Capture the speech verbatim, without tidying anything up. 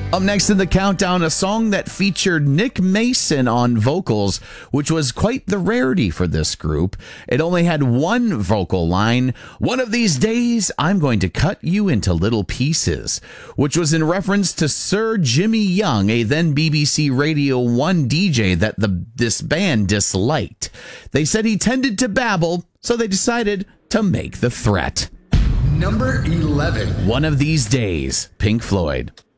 Up next in the countdown, a song that featured Nick Mason on vocals, which was quite the rarity for this group. It only had one vocal line, "One of these days, I'm going to cut you into little pieces," which was in reference to Sir Jimmy Young, a then B B C Radio one D J that the this band disliked. They said he tended to babble, so they decided to make the threat. Number eleven. One of These Days, Pink Floyd.